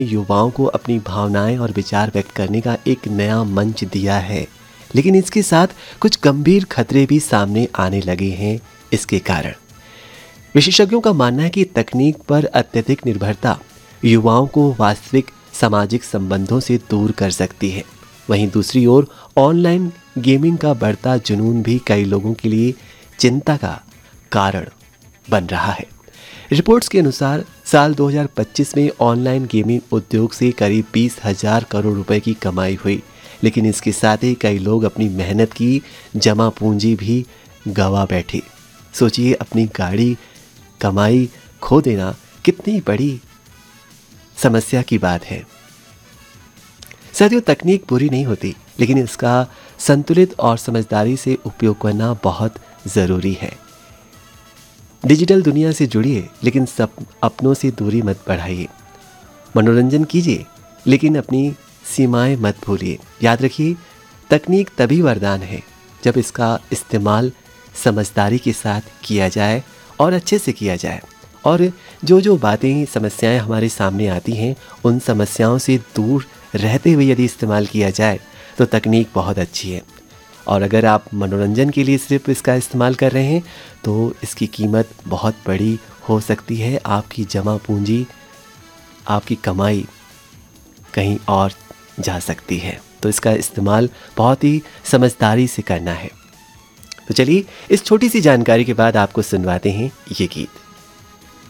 युवाओं को अपनी भावनाएं और विचार व्यक्त करने का एक नया मंच दिया है, लेकिन इसके साथ कुछ गंभीर खतरे भी सामने आने लगे हैं इसके कारण। विशेषज्ञों का मानना है कि तकनीक पर अत्यधिक निर्भरता युवाओं को वास्तविक सामाजिक संबंधों से दूर कर सकती है। वहीं दूसरी ओर ऑनलाइन गेमिंग का बढ़ता जुनून भी कई लोगों के लिए चिंता का कारण बन रहा है। रिपोर्ट्स के अनुसार साल 2025 में ऑनलाइन गेमिंग उद्योग से करीब 20,000 करोड़ रुपए की कमाई हुई, लेकिन इसके साथ ही कई लोग अपनी मेहनत की जमा पूंजी भी गंवा बैठे। सोचिए, अपनी गाड़ी कमाई खो देना कितनी बड़ी समस्या की बात है। साथियों, तकनीक बुरी नहीं होती, लेकिन इसका संतुलित और समझदारी से उपयोग करना बहुत ज़रूरी है। डिजिटल दुनिया से जुड़िए, लेकिन सब अपनों से दूरी मत बढ़ाइए। मनोरंजन कीजिए, लेकिन अपनी सीमाएं मत भूलिए। याद रखिए, तकनीक तभी वरदान है जब इसका इस्तेमाल समझदारी के साथ किया जाए और अच्छे से किया जाए। और जो बातें, समस्याएं हमारे सामने आती हैं, उन समस्याओं से दूर रहते हुए यदि इस्तेमाल किया जाए तो तकनीक बहुत अच्छी है। और अगर आप मनोरंजन के लिए सिर्फ इसका इस्तेमाल कर रहे हैं तो इसकी कीमत बहुत बड़ी हो सकती है। आपकी जमा पूंजी, आपकी कमाई कहीं और जा सकती है। तो इसका इस्तेमाल बहुत ही समझदारी से करना है। तो चलिए, इस छोटी सी जानकारी के बाद आपको सुनवाते हैं ये गीत।